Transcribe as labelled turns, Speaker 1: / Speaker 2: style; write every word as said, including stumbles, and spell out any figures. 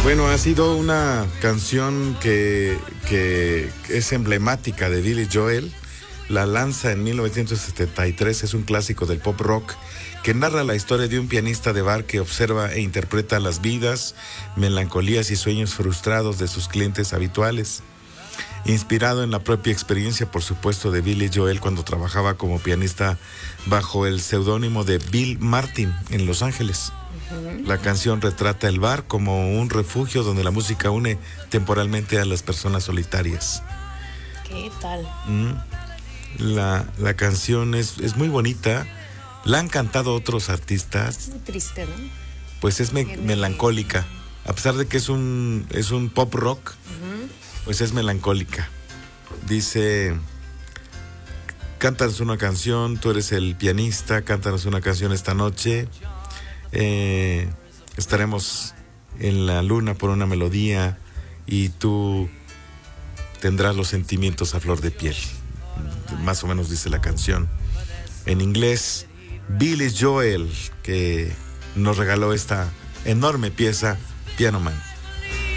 Speaker 1: Bueno, ha sido una canción que, que es emblemática de Billy Joel. La lanza en mil novecientos setenta y tres, es un clásico del pop rock que narra la historia de un pianista de bar que observa e interpreta las vidas, melancolías y sueños frustrados de sus clientes habituales. Inspirado en la propia experiencia, por supuesto, de Billy Joel cuando trabajaba como pianista bajo el seudónimo de Bill Martin en Los Ángeles. La canción retrata el bar como un refugio donde la música une temporalmente a las personas solitarias.
Speaker 2: ¿Qué tal?
Speaker 1: Mm. La, la canción es, es muy bonita. La han cantado otros artistas.
Speaker 2: Muy triste, ¿no?
Speaker 1: Pues es me, melancólica. A pesar de que es un, es un pop rock, uh-huh. pues es melancólica. Dice: cántanos una canción, tú eres el pianista, cántanos una canción esta noche. Eh, estaremos en la luna por una melodía y tú tendrás los sentimientos a flor de piel. Más o menos dice la canción. En inglés, Billy Joel, que nos regaló esta enorme pieza, Piano Man.